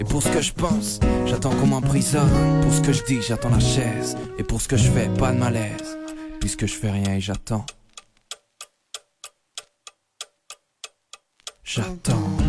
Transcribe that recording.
Et pour ce que je pense, j'attends qu'on m'emprisonne. Pour ce que je dis, j'attends la chaise. Et pour ce que je fais, pas de malaise. Puisque je fais rien et j'attends. J'attends.